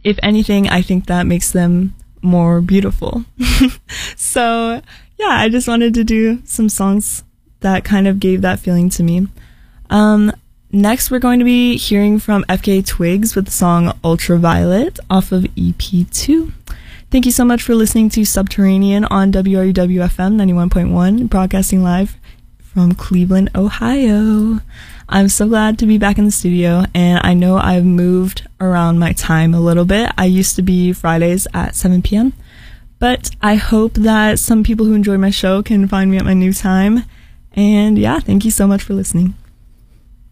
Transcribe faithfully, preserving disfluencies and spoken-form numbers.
if anything, I think that makes them more beautiful. So yeah, I just wanted to do some songs that kind of gave that feeling to me. Um, next, we're going to be hearing from F K Twigs with the song Ultraviolet off of E P two. Thank you so much for listening to Subterranean on W R U W F M ninety-one point one, broadcasting live from Cleveland, Ohio. I'm so glad to be back in the studio, and I know I've moved around my time a little bit. I used to be Fridays at seven p.m., but I hope that some people who enjoy my show can find me at my new time. And yeah, thank you so much for listening.